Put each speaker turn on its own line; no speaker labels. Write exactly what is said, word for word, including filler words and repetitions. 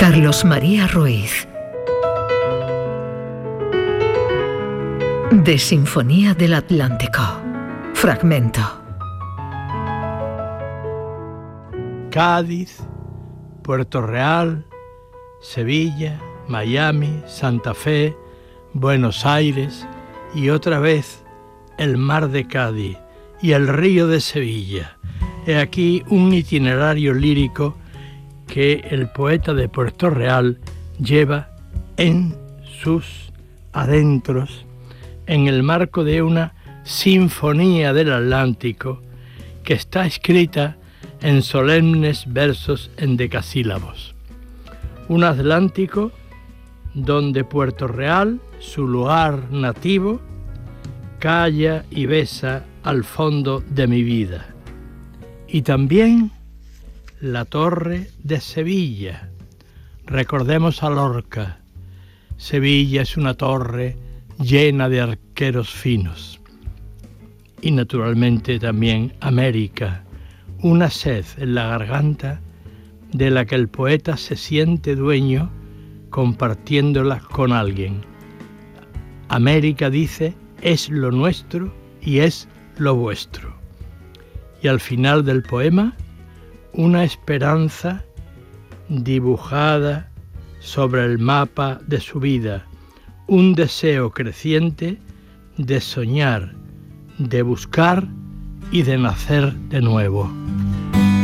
Carlos María Ruiz. De Sinfonía del Atlántico. Fragmento.
Cádiz, Puerto Real, Sevilla, Miami, Santa Fe, Buenos Aires y otra vez el mar de Cádiz y el río de Sevilla. He aquí un itinerario lírico que el poeta de Puerto Real lleva en sus adentros en el marco de una sinfonía del Atlántico que está escrita en solemnes versos en decasílabos. Un Atlántico donde Puerto Real, su lugar nativo, calla y besa al fondo de mi vida. Y también la torre de Sevilla. Recordemos a Lorca. Sevilla es una torre llena de arqueros finos. Y naturalmente también América, una sed en la garganta de la que el poeta se siente dueño compartiéndola con alguien. América, dice, es lo nuestro y es lo vuestro. Y al final del poema, una esperanza dibujada sobre el mapa de su vida, un deseo creciente de soñar, de buscar y de nacer de nuevo.